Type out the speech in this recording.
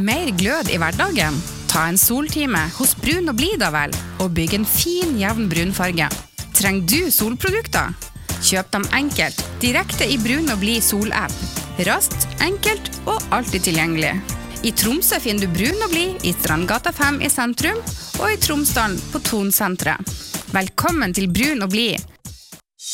mer glød i hverdagen? Ta en soltime hos Brun og Blid da vel, og bygg en fin, jevn brunfarge. Trenger du solprodukter? Kjøp dem enkelt, direkte i Brun og Blid solapp. Raskt, enkelt og alltid tilgjengelig. I Tromsø finner du Brun og Blid i Strandgata 5 i sentrum, og i Tromsdalen på Tonsenteret. Velkommen til Brun og Blid.